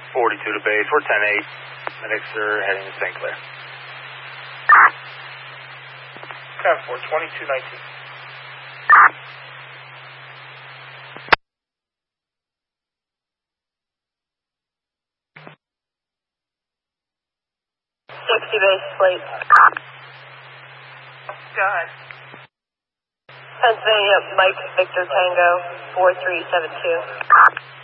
42 to base. We're 10-8. Medics are heading to St. Clair. 10-4, 2219. Base plate. Go ahead. Pennsylvania, Mike Victor Tango 4372.